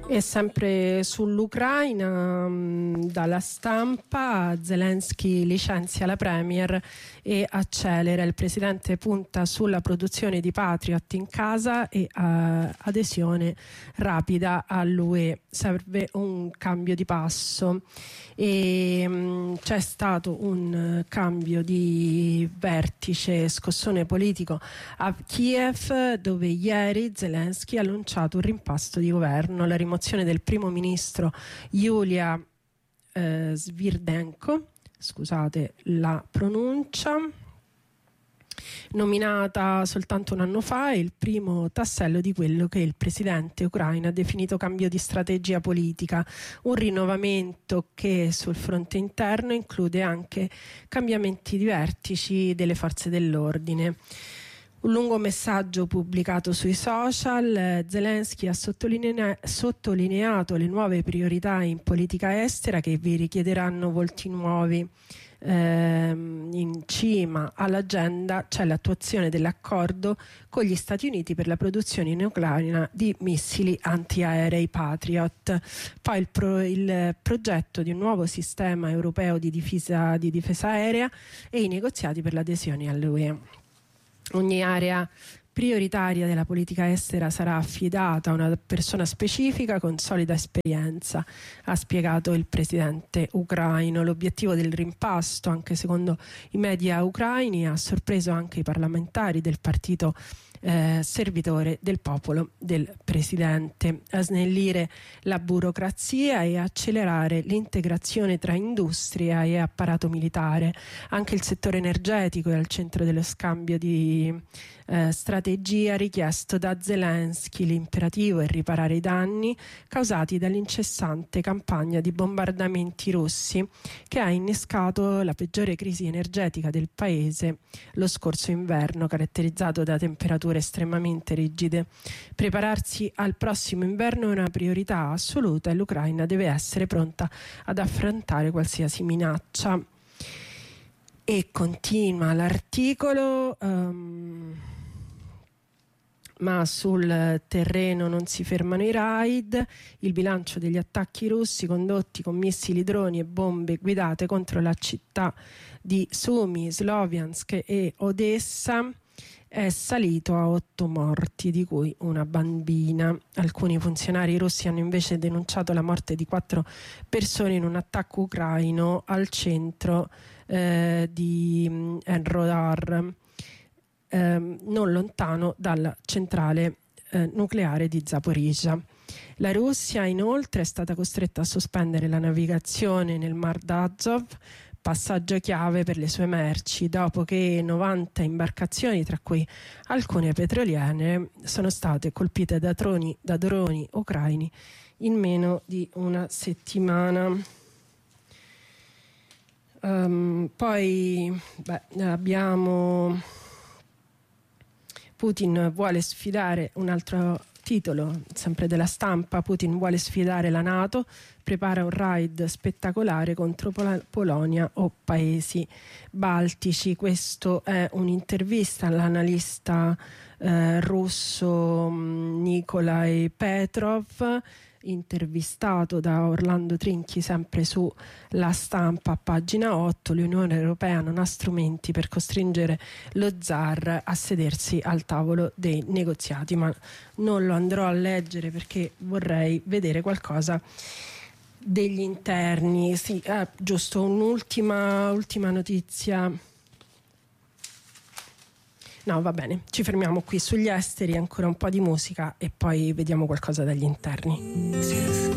E sempre sull'Ucraina, dalla Stampa, Zelensky licenzia la Premier e accelera. Il presidente punta sulla produzione di Patriot in casa e adesione rapida all'UE. Serve un cambio di passo e c'è stato un cambio di vertice, scossone politico a Kiev, dove ieri Zelensky ha annunciato un rimpasto di governo, la rimozione del primo ministro Yulia Svirdenko, scusate la pronuncia, nominata soltanto un anno fa, è il primo tassello di quello che il presidente ucraino ha definito cambio di strategia politica, un rinnovamento che sul fronte interno include anche cambiamenti di vertici delle forze dell'ordine. Un lungo messaggio pubblicato sui social, Zelensky ha sottolineato le nuove priorità in politica estera che vi richiederanno volti nuovi. In cima all'agenda c'è l'attuazione dell'accordo con gli Stati Uniti per la produzione in Ucraina di missili antiaerei Patriot, poi il progetto di un nuovo sistema europeo di difesa aerea e i negoziati per l'adesione all'UE. Ogni area prioritaria della politica estera sarà affidata a una persona specifica con solida esperienza, ha spiegato il presidente ucraino. L'obiettivo del rimpasto, anche secondo i media ucraini, ha sorpreso anche i parlamentari del partito servitore del popolo del presidente, a snellire la burocrazia e accelerare l'integrazione tra industria e apparato militare. Anche il settore energetico è al centro dello scambio di strategia richiesto da Zelensky. L'imperativo è riparare i danni causati dall'incessante campagna di bombardamenti russi che ha innescato la peggiore crisi energetica del paese lo scorso inverno, caratterizzato da temperature estremamente rigide. Prepararsi al prossimo inverno è una priorità assoluta e l'Ucraina deve essere pronta ad affrontare qualsiasi minaccia. E continua l'articolo, ma sul terreno non si fermano i raid. Il bilancio degli attacchi russi condotti con missili, droni e bombe guidate contro la città di Sumy, Sloviansk e Odessa è salito a 8 morti, di cui una bambina. Alcuni funzionari russi hanno invece denunciato la morte di 4 persone in un attacco ucraino al centro di Enrodar, non lontano dalla centrale nucleare di Zaporizhzhia. La Russia inoltre è stata costretta a sospendere la navigazione nel Mar d'Azov, passaggio chiave per le sue merci, dopo che 90 imbarcazioni, tra cui alcune petroliere, sono state colpite da droni ucraini in meno di una settimana. Poi abbiamo Putin vuole sfidare, un altro titolo sempre della Stampa, Putin vuole sfidare la NATO, prepara un raid spettacolare contro Polonia o paesi baltici. Questo è un'intervista all'analista russo Nikolai Petrov, intervistato da Orlando Trinchi sempre su La Stampa, pagina 8. L'Unione Europea non ha strumenti per costringere lo zar a sedersi al tavolo dei negoziati, ma non lo andrò a leggere perché vorrei vedere qualcosa degli interni. Sì, giusto un'ultima notizia. No, va bene, ci fermiamo qui sugli esteri, ancora un po' di musica e poi vediamo qualcosa dagli interni.